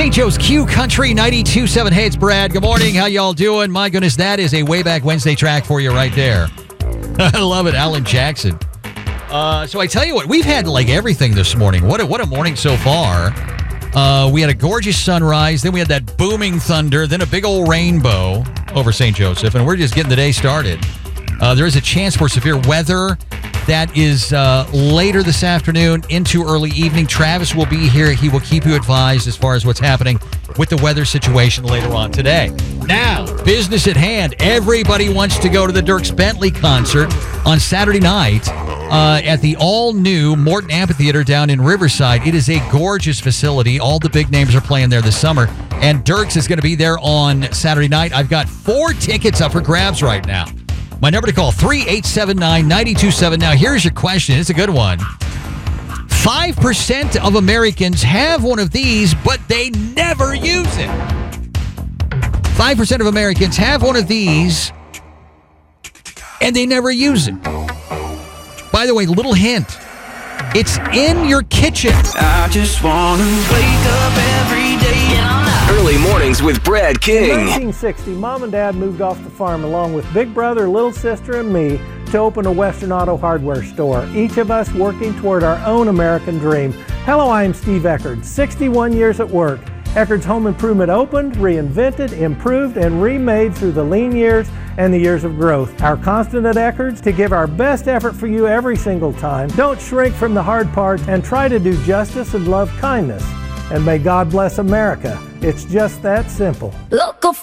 St. Joe's Q Country 92.7. Hey, it's Brad. Good morning. How y'all doing? My goodness, that is a way back Wednesday track for you right there. I love it. Alan Jackson. So I tell you what, we've had like everything this morning. What a morning so far. We had a gorgeous sunrise. Then we had that booming thunder. Then a big old rainbow over St. Joseph. And we're just getting the day started. There is a chance for severe weather. That is later this afternoon into early evening. Travis will be here. He will keep you advised as far as what's happening with the weather situation later on today. Now, business at hand. Everybody wants to go to the Dierks Bentley concert on Saturday night at the all-new Morton Amphitheater down in Riverside. It is a gorgeous facility. All the big names are playing there this summer. And Dierks is going to be there on Saturday night. I've got 4 tickets up for grabs right now. My number to call, 3-879-92.7. Now, here's your question. It's a good one. 5% of Americans have one of these, but they never use it. 5% of Americans have one of these, and they never use it. By the way, little hint. It's in your kitchen. I just want to wake up every day. Early mornings with Brad King. In 1960, Mom and Dad moved off the farm along with big brother, little sister, and me to open a Western Auto Hardware store, each of us working toward our own American dream. Hello, I am Steve Eckerd, 61 years at work. Eckerd's Home Improvement opened, reinvented, improved, and remade through the lean years and the years of growth. Our constant at Eckerd's to give our best effort for you every single time. Don't shrink from the hard parts and try to do justice and love kindness. And may God bless America. It's just that simple. Local